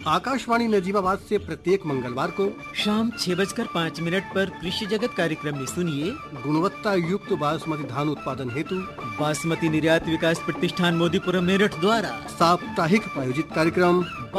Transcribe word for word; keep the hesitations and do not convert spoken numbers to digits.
आकाशवाणी नजीबाबाद से प्रत्येक मंगलवार को शाम छह बजकर पाँच मिनट पर कृषि जगत कार्यक्रम में सुनिए गुणवत्ता युक्त बासमती धान उत्पादन हेतु बासमती निर्यात विकास प्रतिष्ठान मोदीपुरम मेरठ द्वारा साप्ताहिक प्रायोजित कार्यक्रम